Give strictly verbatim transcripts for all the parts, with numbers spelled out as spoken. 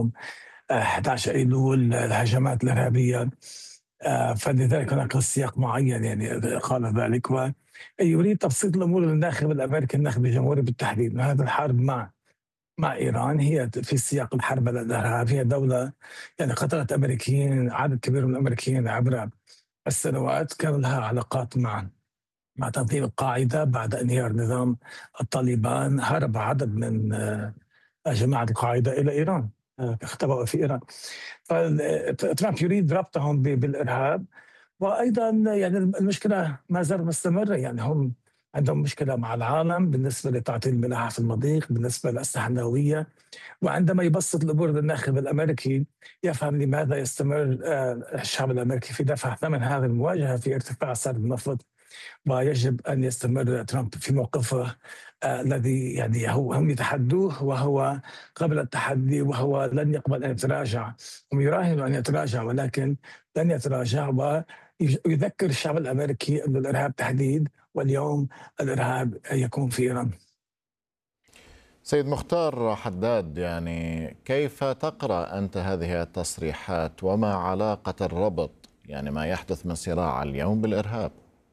يوم آه، أحد عشر أيلول الهجمات الإرهابية. آه، فلذلك هناك سياق معين يعني قال ذلك، ويريد تبسيط الأمور للناخب الأمريكي، الناخب الجمهوري بالتحديد. هذا الحرب مع مع إيران هي في سياق الحرب على الإرهاب. هي دولة يعني قتلت أمريكيين، عدد كبير من الأمريكيين عبر السنوات، كان لها علاقات مع مع تنظيم القاعدة. بعد انهيار نظام الطالبان هرب عدد من آه، جماعة القاعدة إلى إيران، آه، اختبأوا في إيران. فترامب يريد ربطهم ب- بالإرهاب. وأيضا يعني المشكلة ما زالت مستمرة، يعني هم عندهم مشكلة مع العالم بالنسبة لتعطيل الملاحة في المضيق، بالنسبة للأسلحة النووية. وعندما يبسط الأمور للناخب الأمريكي يفهم لماذا يستمر آه، الشعب الأمريكي في دفع ثمن هذه المواجهة في ارتفاع سعر النفط. ويجب أن يستمر ترامب في موقفه آه، الذي يعني هو هم يتحدوه، وهو قبل التحدي، وهو لن يقبل أن يتراجع. هم يراهنوا أن يتراجع ولكن لن يتراجع. ويذكر الشعب الأمريكي أن الإرهاب تحديد، واليوم الإرهاب يكون في إيران. سيد مختار حداد، يعني كيف تقرأ أنت هذه التصريحات، وما علاقة الربط يعني ما يحدث من صراع اليوم بالإرهاب؟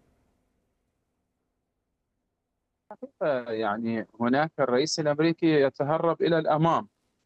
يعني هناك الرئيس الأمريكي يتهرب إلى الأمام،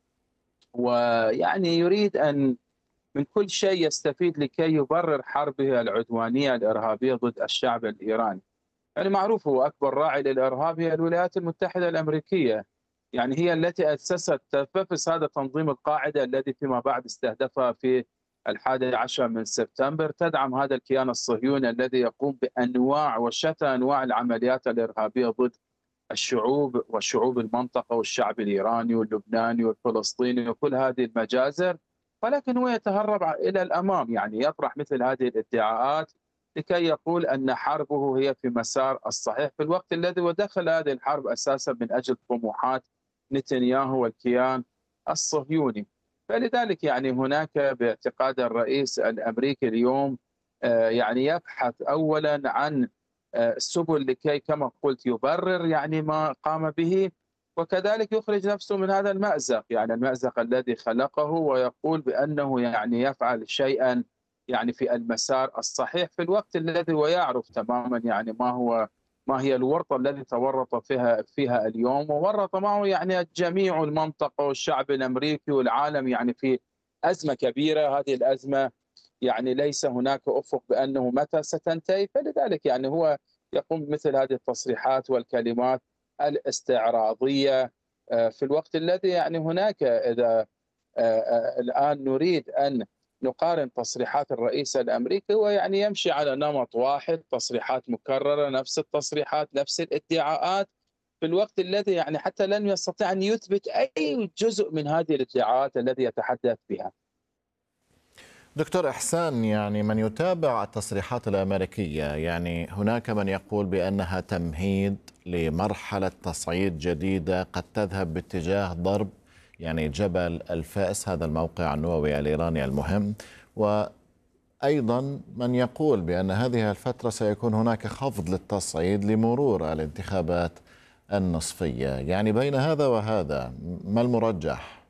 ويعني يريد أن من كل شيء يستفيد لكي يبرر حربه العدوانية الإرهابية ضد الشعب الإيراني. يعني معروف هو أكبر راعي للإرهاب هي الولايات المتحدة الأمريكية، يعني هي التي أسست تنفذ هذا تنظيم القاعدة الذي فيما بعد استهدفها في الحادي عشر من سبتمبر. تدعم هذا الكيان الصهيوني الذي يقوم بأنواع وشتى أنواع العمليات الإرهابية ضد الشعوب وشعوب المنطقة والشعب الإيراني واللبناني والفلسطيني وكل هذه المجازر. ولكن هو يتهرب إلى الأمام، يعني يطرح مثل هذه الادعاءات لكي يقول أن حربه هي في مسار الصحيح، في الوقت الذي ودخل هذه الحرب أساسا من أجل طموحات نتنياهو والكيان الصهيوني. فلذلك يعني هناك باعتقاد الرئيس الأمريكي اليوم آه، يعني يبحث أولا عن السبل لكي كما قلت يبرر يعني ما قام به، وكذلك يخرج نفسه من هذا المأزق، يعني المأزق الذي خلقه، ويقول بأنه يعني يفعل شيئا يعني في المسار الصحيح، في الوقت الذي هو يعرف تماما يعني ما هو ما هي الورطة التي تورط فيها فيها اليوم، وورط معه يعني جميع المنطقة والشعب الأمريكي والعالم يعني في أزمة كبيرة. هذه الأزمة يعني ليس هناك أفق بأنه متى ستنتهي، فلذلك يعني هو يقوم بمثل هذه التصريحات والكلمات الاستعراضية آه، في الوقت الذي يعني هناك إذا آه، آه، الآن نريد أن نقارن تصريحات الرئيس الأمريكي، ويعني يمشي على نمط واحد، تصريحات مكررة، نفس التصريحات نفس الادعاءات، في الوقت الذي يعني حتى لن يستطيع أن يثبت أي جزء من هذه الادعاءات الذي يتحدث بها. دكتور إحسان، يعني من يتابع التصريحات الأمريكية، يعني هناك من يقول بأنها تمهيد لمرحلة تصعيد جديدة قد تذهب باتجاه ضرب يعني جبل الفأس، هذا الموقع النووي الإيراني المهم. وأيضا من يقول بأن هذه الفترة سيكون هناك خفض للتصعيد لمرور الانتخابات النصفية. يعني بين هذا وهذا ما المرجح؟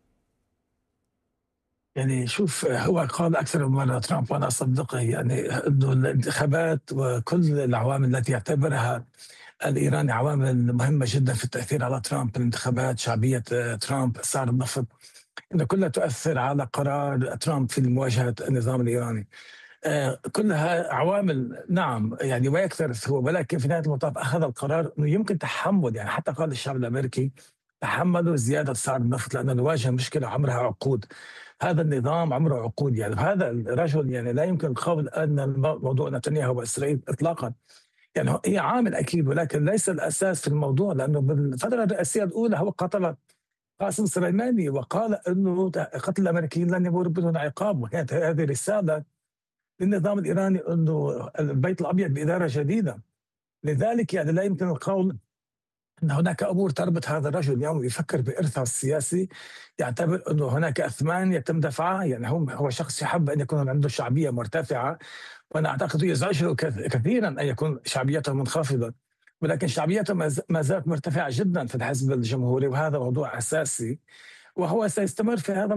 يعني شوف، هو قال أكثر من مرة ترامب وأنا أصدقه، يعني أنه الانتخابات وكل العوامل التي يعتبرها الإيراني عوامل مهمة جدا في التأثير على ترامب، الانتخابات، شعبية آه، ترامب، سعر النفط، إن كلها تؤثر على قرار ترامب في مواجهة النظام الإيراني. آه، كلها عوامل، نعم يعني، ويكترث هو، ولكن في نهاية المطاف أخذ القرار أنه يمكن تحمل، يعني حتى قال الشعب الأمريكي تحملوا زيادة سعر النفط لأنه نواجه مشكلة عمرها عقود. هذا النظام عمره عقود، يعني هذا الرجل يعني لا يمكن القول أن موضوع نتنياهو وإسرائيل إطلاقا، يعني هي عامل أكيد ولكن ليس الأساس في الموضوع. لأنه بالفترة الرئاسية الأولى هو قتل قاسم سليماني وقال أنه قتل الأمريكيين لن يمر بدون عقاب، وكانت هذه رسالة للنظام الإيراني أنه البيت الأبيض بإدارة جديدة. لذلك يعني لا يمكن القول أن هناك أمور تربط هذا الرجل اليوم يفكر بإرثه السياسي، يعتبر أنه هناك أثمان يتم دفعها. يعني هو هو شخص يحب أن يكون عنده شعبية مرتفعة، وأنا أعتقد يزعجه كثيرا أن يكون شعبيته منخفضة، ولكن شعبيته ما زالت مرتفعة جدا في الحزب الجمهوري، وهذا موضوع أساسي وهو سيستمر في هذا